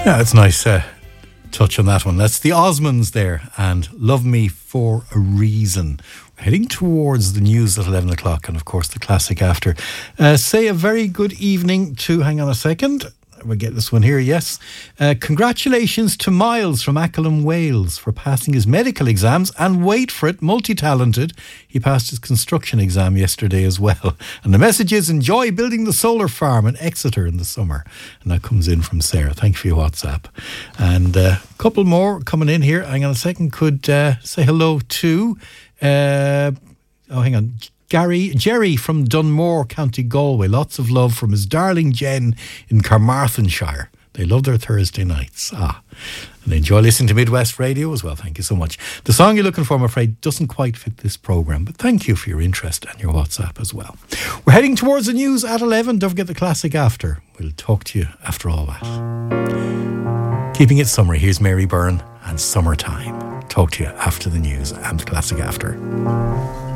Yeah, it's nice touch on that one. That's the Osmonds there and Love Me for a Reason. We're heading towards the news at 11 o'clock and of course the classic after. Say a very good evening to, hang on a second, we'll get this one here, yes. Congratulations to Miles from Acklam, Wales for passing his medical exams and wait for it, multi-talented. He passed his construction exam yesterday as well. And the message is enjoy building the solar farm in Exeter in the summer. And that comes in from Sarah. Thank you for your WhatsApp. And a couple more coming in here. Hang on a second. Could say hello to, Jerry from Dunmore, County Galway. Lots of love from his darling Jen in Carmarthenshire. They love their Thursday nights. And they enjoy listening to Midwest Radio as well. Thank you so much. The song you're looking for, I'm afraid, doesn't quite fit this programme, but thank you for your interest and your WhatsApp as well. We're heading towards the news at 11. Don't forget the classic after. We'll talk to you after all that. Keeping it summery, here's Mary Byrne and Summertime. Talk to you after the news and the classic after.